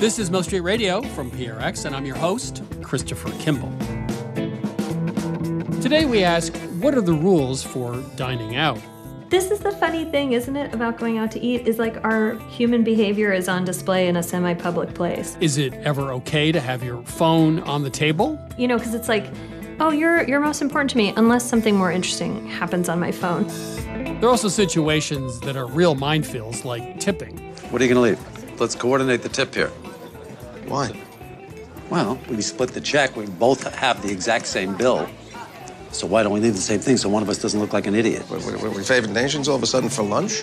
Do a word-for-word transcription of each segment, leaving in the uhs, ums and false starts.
This is Milk Street Radio from P R X, and I'm your host, Christopher Kimball. Today we ask, what are the rules for dining out? This is the funny thing, isn't it, about going out to eat, is like our human behavior is on display in a semi-public place. Is it ever okay to have your phone on the table? You know, because it's like, oh, you're you're most important to me, unless something more interesting happens on my phone. There are also situations that are real minefields, like tipping. What are you going to leave? Let's coordinate the tip here. Why? Well, when we split the check, we both have the exact same bill. So why don't we leave the same thing so one of us doesn't look like an idiot? Were, were, were we favored nations all of a sudden for lunch?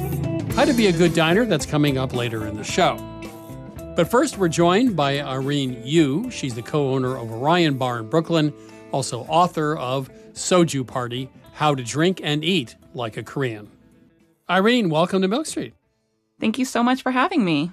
How to be a good diner, that's coming up later in the show. But first, we're joined by Irene Yu. She's the co-owner of Orion Bar in Brooklyn, also author of Soju Party, How to Drink and Eat Like a Korean. Irene, welcome to Milk Street. Thank you so much for having me.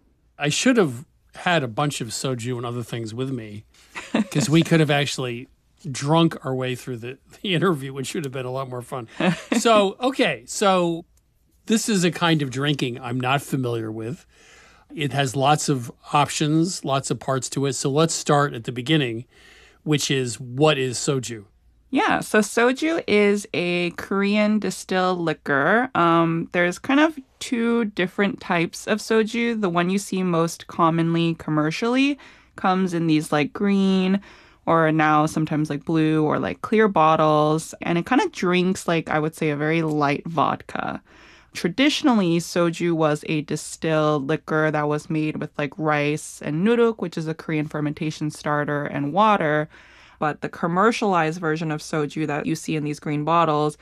I should have had a bunch of soju and other things with me because we could have actually drunk our way through the, the interview, which should have been a lot more fun. So, okay, so this is a kind of drinking I'm not familiar with. It has lots of options, lots of parts to it. So let's start at the beginning, which is, what is soju? Yeah, so soju is a Korean distilled liquor. Um, there's kind of two different types of soju. The one you see most commonly commercially comes in these like green or now sometimes like blue or like clear bottles. And it kind of drinks like, I would say, a very light vodka. Traditionally, soju was a distilled liquor that was made with like rice and nuruk, which is a Korean fermentation starter, and water. But the commercialized version of soju that you see in these green bottles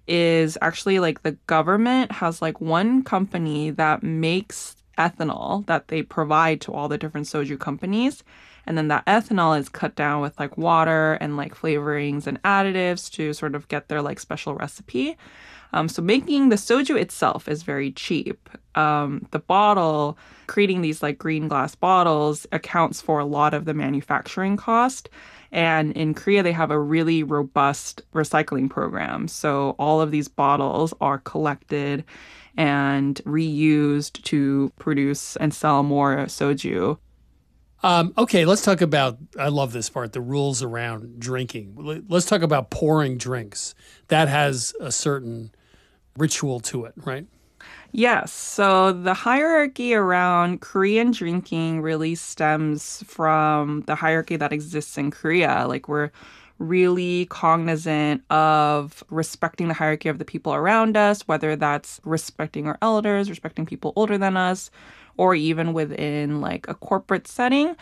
is actually like the government has like one company that makes ethanol that they provide to all the different soju companies. And then that ethanol is cut down with like water and like flavorings and additives to sort of get their like special recipe. Um, so making the soju itself is very cheap. Um, the bottle, creating these like green glass bottles accounts for a lot of the manufacturing cost. And in Korea, they have a really robust recycling program. So all of these bottles are collected and reused to produce and sell more soju. Um, okay, let's talk about, I love this part, the rules around drinking. Let's talk about pouring drinks. That has a certain ritual to it, right? Yes. So the hierarchy around Korean drinking really stems from the hierarchy that exists in Korea. Like, we're really cognizant of respecting the hierarchy of the people around us, whether that's respecting our elders, respecting people older than us, or even within like a corporate setting.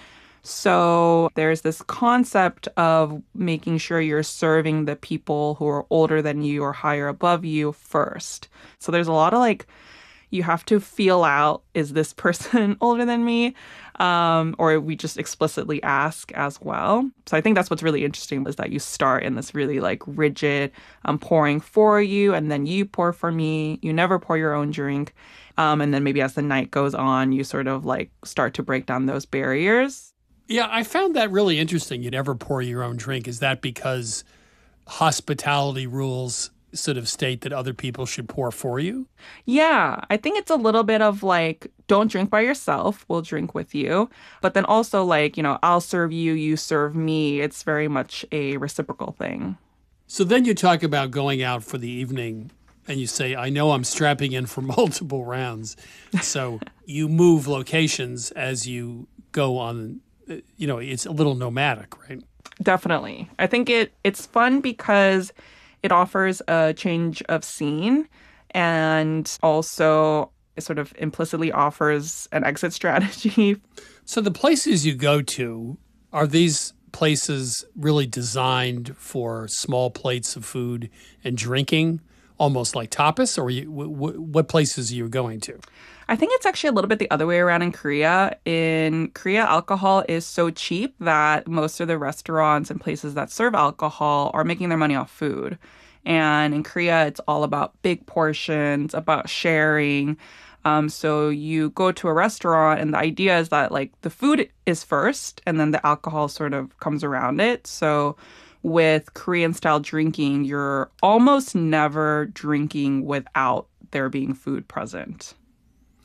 So there's this concept of making sure you're serving the people who are older than you or higher above you first. So there's a lot of like, you have to feel out, is this person older than me? Um, or we just explicitly ask as well. So I think that's what's really interesting, is that you start in this really like rigid, I'm pouring for you, and then you pour for me. You never pour your own drink. Um, and then maybe as the night goes on, you sort of like start to break down those barriers. Yeah, I found that really interesting. You never pour your own drink. Is that because hospitality rules sort of state that other people should pour for you? Yeah, I think it's a little bit of like, don't drink by yourself, we'll drink with you. But then also like, you know, I'll serve you, you serve me. It's very much a reciprocal thing. So then you talk about going out for the evening and you say, I know I'm strapping in for multiple rounds. So you move locations as you go on, you know, it's a little nomadic, right? Definitely. I think it it's fun because it offers a change of scene, and also it sort of implicitly offers an exit strategy. So the places you go to, are these places really designed for small plates of food and drinking, almost like tapas, or you, w- w- what places are you going to? I think it's actually a little bit the other way around in Korea. In Korea, alcohol is so cheap that most of the restaurants and places that serve alcohol are making their money off food. And in Korea, it's all about big portions, about sharing. Um, so you go to a restaurant and the idea is that like the food is first and then the alcohol sort of comes around it. So with Korean style drinking, you're almost never drinking without there being food present.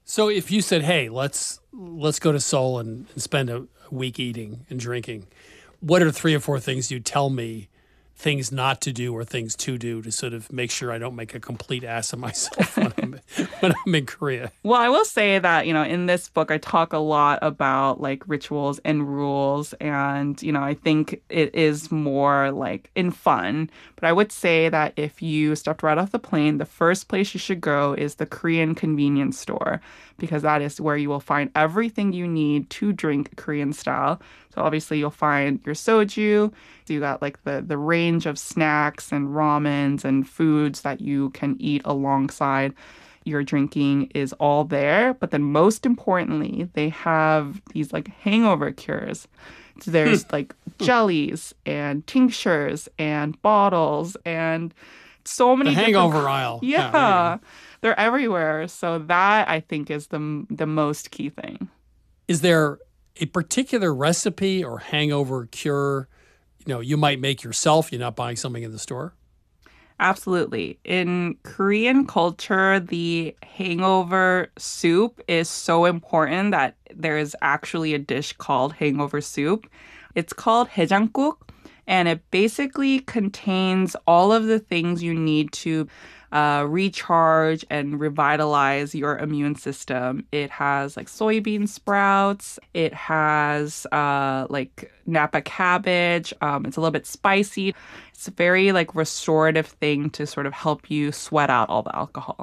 So if you said, "Hey, let's let's go to Seoul and, and spend a, a week eating and drinking," what are three or four things you tell me, things not to do or things to do to sort of make sure I don't make a complete ass of myself when I'm, when I'm in Korea? Well, I will say that, you know, in this book, I talk a lot about like rituals and rules. And, you know, I think it is more like in fun. But I would say that if you stepped right off the plane, the first place you should go is the Korean convenience store, because that is where you will find everything you need to drink Korean style. So obviously you'll find your soju. So you got like the, the range of snacks and ramens and foods that you can eat alongside your drinking is all there. But then most importantly, they have these like hangover cures. So there's like jellies and tinctures and bottles and so many The different- hangover aisle. Yeah, Yeah, they're everywhere. So that I think is the the most key thing. Is there a particular recipe or hangover cure, you know, you might make yourself? You're not buying something in the store? Absolutely. In Korean culture, the hangover soup is so important that there is actually a dish called hangover soup. It's called haejanguk, and it basically contains all of the things you need to uh, recharge and revitalize your immune system. It has like soybean sprouts. It has uh, like Napa cabbage. Um, it's a little bit spicy. It's a very like restorative thing to sort of help you sweat out all the alcohol.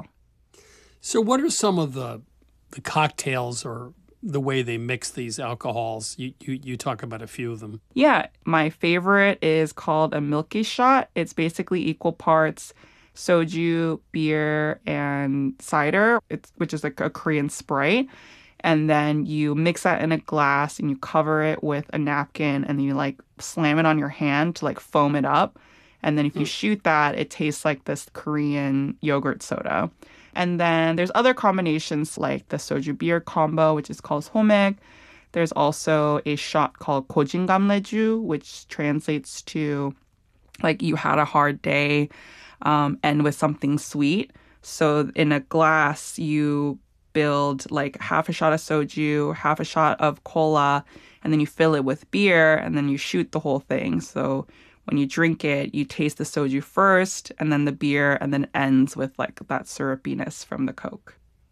So what are some of the the cocktails or the way they mix these alcohols? You, you, you talk about a few of them. Yeah, my favorite is called a milky shot. It's basically equal parts soju, beer, and cider, it's, which is like a Korean Sprite. And then you mix that in a glass and you cover it with a napkin and then you like slam it on your hand to like foam it up. And then if you shoot that, it tastes like this Korean yogurt soda. And then there's other combinations like the soju beer combo, which is called homek. There's also a shot called kojingamleju, which translates to like you had a hard day um, and with something sweet. So in a glass, you build like half a shot of soju, half a shot of cola, and then you fill it with beer, and then you shoot the whole thing. So when you drink it, you taste the soju first, and then the beer, and then it ends with like that syrupiness from the Coke.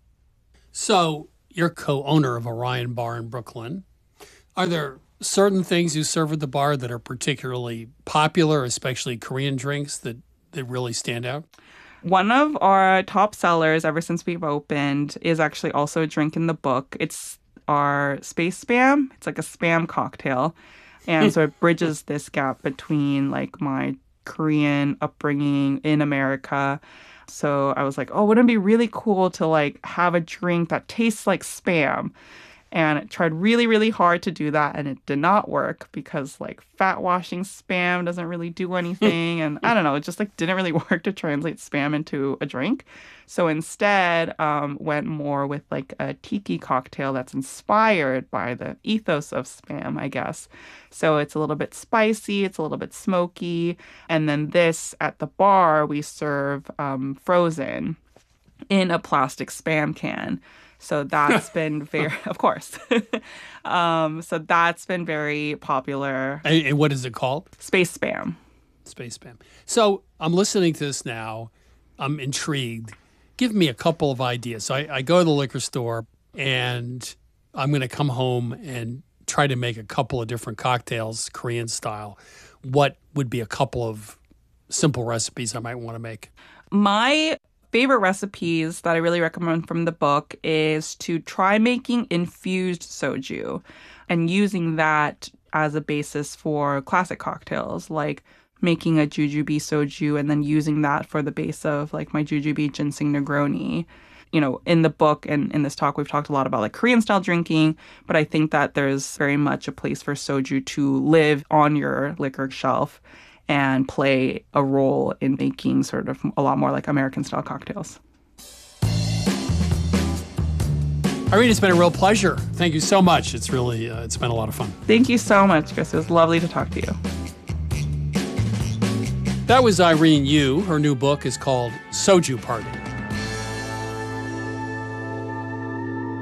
So you're co-owner of Orion Bar in Brooklyn. Are there certain things you serve at the bar that are particularly popular, especially Korean drinks that, that really stand out? One of our top sellers ever since we've opened is actually also a drink in the book. It's our Space Spam. It's like a spam cocktail. And so it bridges this gap between like my Korean upbringing in America. So I was like, oh, wouldn't it be really cool to like have a drink that tastes like Spam? And I tried really, really hard to do that, and it did not work because like fat washing Spam doesn't really do anything. And I don't know, it just like didn't really work to translate Spam into a drink. So instead, um, went more with like a tiki cocktail that's inspired by the ethos of Spam, I guess. So it's a little bit spicy, it's a little bit smoky. And then this at the bar, we serve um, frozen in a plastic Spam can. So that's been very, of course. um, so that's been very popular. And, and what is it called? Space Spam. Space Spam. So I'm listening to this now. I'm intrigued. Give me a couple of ideas. So I, I go to the liquor store and I'm going to come home and try to make a couple of different cocktails, Korean style. What would be a couple of simple recipes I might want to make? My favorite recipes that I really recommend from the book is to try making infused soju and using that as a basis for classic cocktails, like making a jujube soju and then using that for the base of like my jujube ginseng Negroni. You know, in the book and in this talk, we've talked a lot about like Korean style drinking, but I think that there's very much a place for soju to live on your liquor shelf and play a role in making sort of a lot more like American-style cocktails. Irene, it's been a real pleasure. Thank you so much. It's really, uh, it's been a lot of fun. Thank you so much, Chris. It was lovely to talk to you. That was Irene Yu. Her new book is called Soju Party.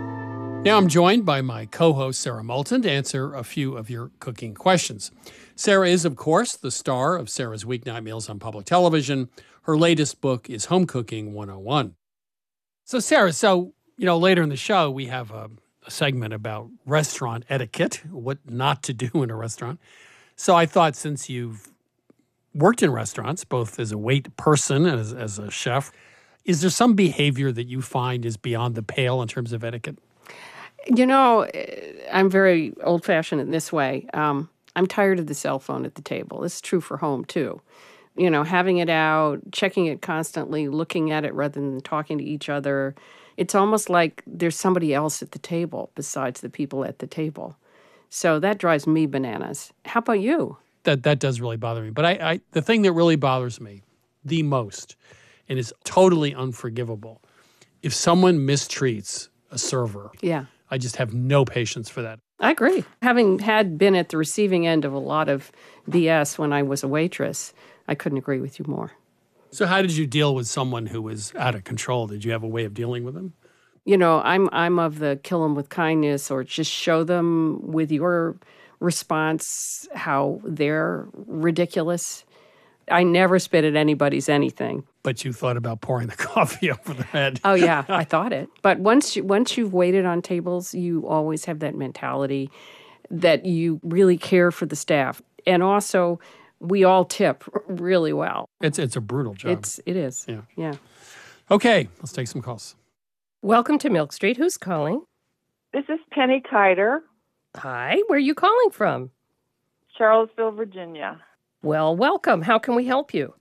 Now I'm joined by my co-host, Sarah Moulton, to answer a few of your cooking questions. Sarah is, of course, the star of Sarah's Weeknight Meals on public television. Her latest book is Home Cooking one oh one. So, Sarah, so, you know, later in the show, we have a, a segment about restaurant etiquette, what not to do in a restaurant. So I thought, since you've worked in restaurants, both as a wait person and as, as a chef, is there some behavior that you find is beyond the pale in terms of etiquette? You know, I'm very old-fashioned in this way. Um, I'm tired of the cell phone at the table. This is true for home, too. You know, having it out, checking it constantly, looking at it rather than talking to each other. It's almost like there's somebody else at the table besides the people at the table. So that drives me bananas. How about you? That that does really bother me. But I, I the thing that really bothers me the most, and is totally unforgivable, if someone mistreats a server. Yeah. I just have no patience for that. I agree. Having had been at the receiving end of a lot of B S when I was a waitress, I couldn't agree with you more. So how did you deal with someone who was out of control? Did you have a way of dealing with them? You know, I'm I'm of the kill them with kindness, or just show them with your response how they're ridiculous. I never spit at anybody's anything. But you thought about pouring the coffee over their head. Oh, yeah, I thought it. But once, you, once you've waited on tables, you always have that mentality that you really care for the staff. And also, we all tip really well. It's it's a brutal job. It's, it is. Yeah. Yeah. Okay, let's take some calls. Welcome to Milk Street. Who's calling? This is Penny Kiter, Hi, where are you calling from? Charlottesville, Virginia. Well, welcome. How can we help you?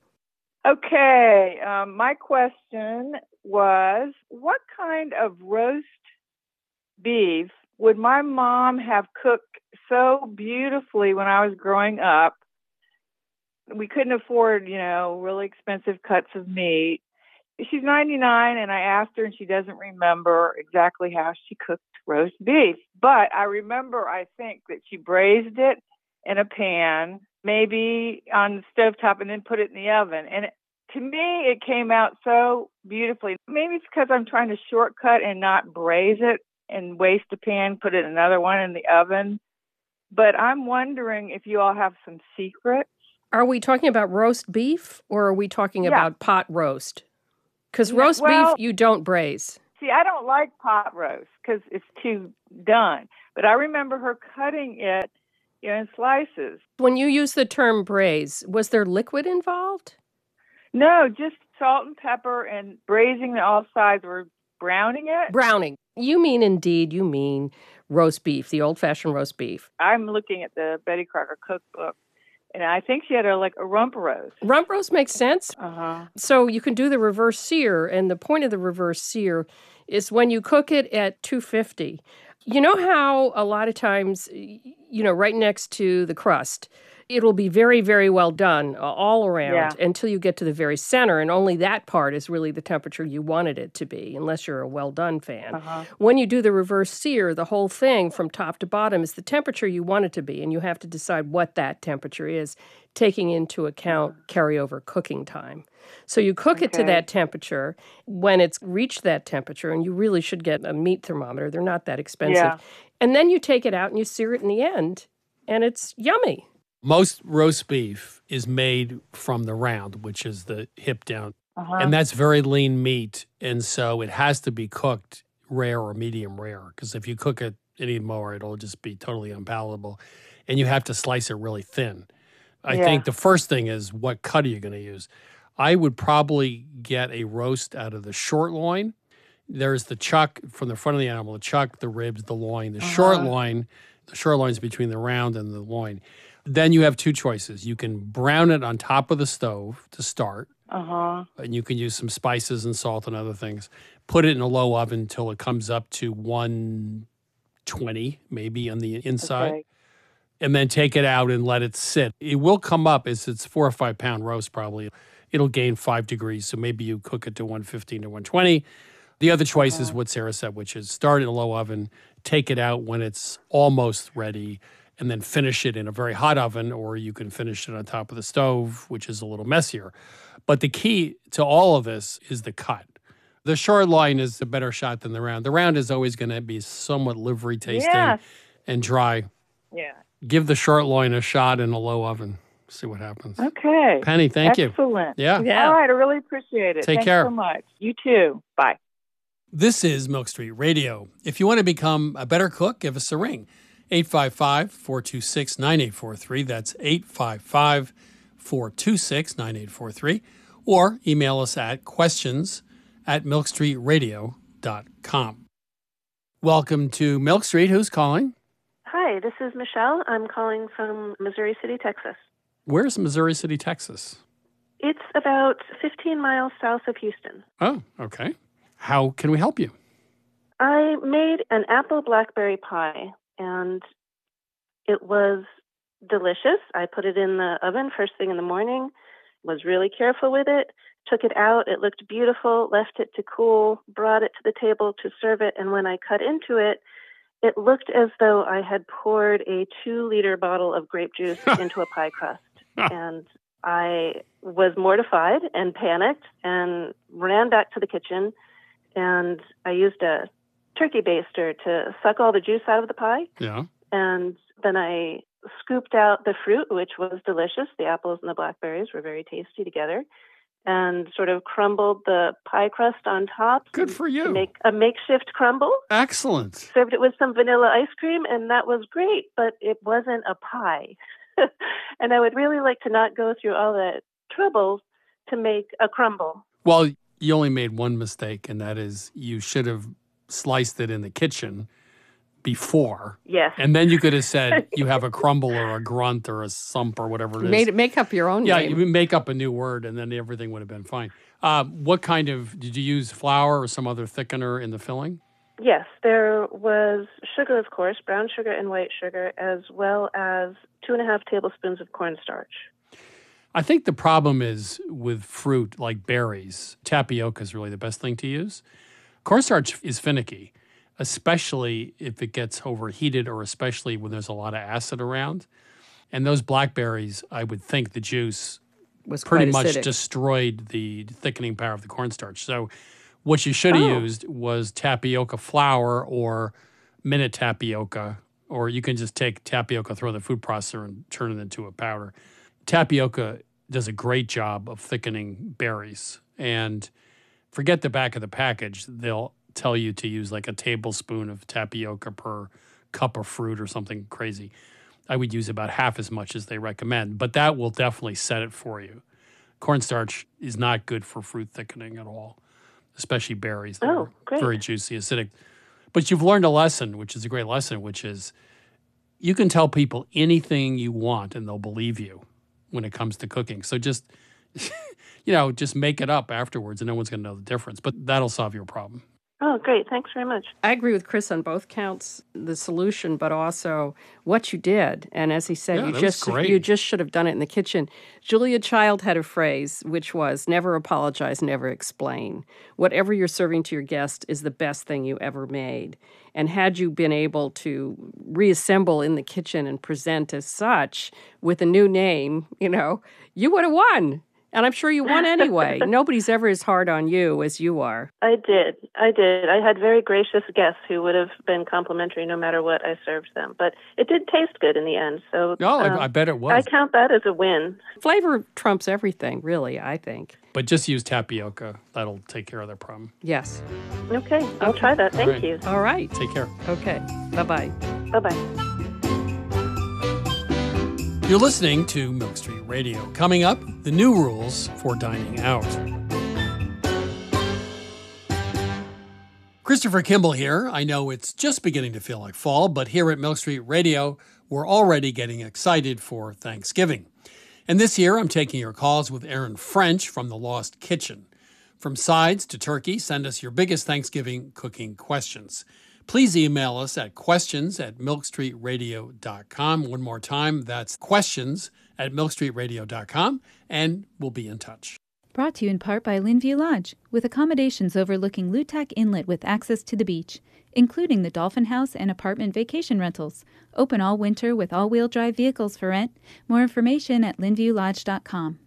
Okay, um, my question was, what kind of roast beef would my mom have cooked so beautifully when I was growing up? We couldn't afford, you know, really expensive cuts of meat. She's ninety-nine, and I asked her, and she doesn't remember exactly how she cooked roast beef. But I remember, I think, that she braised it in a pan, maybe on the stovetop, and then put it in the oven. And it, to me, it came out so beautifully. Maybe it's because I'm trying to shortcut and not braise it and waste a pan, put it another one in the oven. But I'm wondering if you all have some secrets. Are we talking about roast beef, or are we talking Yeah. about pot roast? Because Yeah, roast well- beef, you don't braise. See, I don't like pot roast because it's too done. But I remember her cutting it, you know, in slices. When you use the term braise, was there liquid involved? No, just salt and pepper and braising all sides or browning it. Browning. You mean, indeed, you mean roast beef, the old-fashioned roast beef. I'm looking at the Betty Crocker cookbook, and I think she had a like a rump roast. Rump roast makes sense. Uh-huh. So you can do the reverse sear, and the point of the reverse sear is when you cook it at two fifty. You know how a lot of times, you know, right next to the crust, it'll be very, very well done uh, all around Yeah. until you get to the very center, and only that part is really the temperature you wanted it to be, unless you're a well-done fan. Uh-huh. When you do the reverse sear, the whole thing from top to bottom is the temperature you want it to be, and you have to decide what that temperature is, taking into account carryover cooking time. So you cook it to Okay. that temperature. When it's reached that temperature, and you really should get a meat thermometer, they're not that expensive. Yeah. And then you take it out and you sear it in the end, and it's yummy. Most roast beef is made from the round, which is the hip down. Uh-huh. And that's very lean meat. And so it has to be cooked rare or medium rare, because if you cook it any more, it'll just be totally unpalatable. And you have to slice it really thin. I Yeah. think the first thing is, what cut are you going to use? I would probably get a roast out of the short loin. There's the chuck from the front of the animal, the chuck, the ribs, the loin. The short Uh-huh. loin, the short loin is between the round and the loin. Then you have two choices. You can brown it on top of the stove to start, Uh-huh. and you can use some spices and salt and other things. Put it in a low oven until it comes up to one twenty, maybe on the inside. Okay. And then take it out and let it sit. It will come up as it's four or five pound roast probably. It'll gain five degrees. So maybe you cook it to one fifteen to one twenty. The other choice is what Sarah said, which is start in a low oven, take it out when it's almost ready, and then finish it in a very hot oven, or you can finish it on top of the stove, which is a little messier. But the key to all of this is the cut. The short line is a better shot than the round. The round is always going to be somewhat livery tasting Yes. and dry. Yeah. Give the short loin a shot in a low oven. See what happens. Okay. Penny, thank you. Excellent. Yeah. Yeah. All right. I really appreciate it. Take Thanks care. so much. You too. Bye. This is Milk Street Radio. If you want to become a better cook, give us a ring. eight five five, four two six, nine eight four three. That's eight five five, four two six, nine eight four three. Or email us at questions at milk street radio dot com. Welcome to Milk Street. Who's calling? Hi, this is Michelle. I'm calling from Missouri City, Texas. Where's Missouri City, Texas? It's about fifteen miles south of Houston. Oh, okay. How can we help you? I made an apple blackberry pie, and it was delicious. I put it in the oven first thing in the morning, was really careful with it, took it out. It looked beautiful, left it to cool, brought it to the table to serve it, and when I cut into it, it looked as though I had poured a two-liter bottle of grape juice into a pie crust. And I was mortified and panicked and ran back to the kitchen, and I used a turkey baster to suck all the juice out of the pie. Yeah. And then I scooped out the fruit, which was delicious. The apples and the blackberries were very tasty together, and sort of crumbled the pie crust on top. Good for you. To make a makeshift crumble. Excellent. Served it with some vanilla ice cream, and that was great, but it wasn't a pie. And I would really like to not go through all that trouble to make a crumble. Well, you only made one mistake, and that is you should have sliced it in the kitchen before. Yes. And then you could have said you have a crumble or a grunt or a sump or whatever it is. Made it, make up your own yeah, name. you make up a new word, and then everything would have been fine. Uh, what kind of, did you use flour or some other thickener in the filling? Yes, there was sugar, of course, brown sugar and white sugar, as well as two and a half tablespoons of cornstarch. I think the problem is with fruit like berries, tapioca is really the best thing to use. Cornstarch is finicky, especially if it gets overheated or especially when there's a lot of acid around. And those blackberries, I would think the juice Was pretty quite much acidic. destroyed the thickening power of the cornstarch. So what you should have Oh. used was tapioca flour or minute tapioca, or you can just take tapioca, throw in the food processor, and turn it into a powder. Tapioca does a great job of thickening berries. And forget the back of the package. They'll tell you to use like a tablespoon of tapioca per cup of fruit or something crazy. I would use about half as much as they recommend, but that will definitely set it for you. Cornstarch is not good for fruit thickening at all, especially berries that Oh, are great. very juicy, acidic. But you've learned a lesson, which is a great lesson, which is you can tell people anything you want and they'll believe you when it comes to cooking. So just, you know, just make it up afterwards and no one's going to know the difference. But that'll solve your problem. Oh, great. Thanks very much. I agree with Chris on both counts, the solution, but also what you did. And as he said, Yeah, you that was just great. you just should have done it in the kitchen. Julia Child had a phrase which was never apologize, never explain. Whatever you're serving to your guest is the best thing you ever made. And had you been able to reassemble in the kitchen and present as such with a new name, you know, you would have won. And I'm sure you won anyway. Nobody's ever as hard on you as you are. I did. I did. I had very gracious guests who would have been complimentary no matter what I served them. But it did taste good in the end. So Oh, um, I, I bet it was. I count that as a win. Flavor trumps everything, really, I think. But just use tapioca. That'll take care of that problem. Yes. Okay. I'll try that. Thank right. you. All right. Take care. Okay. Bye-bye. Bye-bye. You're listening to Milk Street Radio. Coming up, the new rules for dining out. Christopher Kimball here. I know it's just beginning to feel like fall, but here at Milk Street Radio, we're already getting excited for Thanksgiving. And this year, I'm taking your calls with Erin French from The Lost Kitchen. From sides to turkey, send us your biggest Thanksgiving cooking questions. Please email us at questions at milk street radio dot com. One more time, that's questions at milk street radio dot com, and we'll be in touch. Brought to you in part by Linview Lodge, with accommodations overlooking Lutak Inlet with access to the beach, including the Dolphin House and apartment vacation rentals. Open all winter with all-wheel drive vehicles for rent. More information at linview lodge dot com.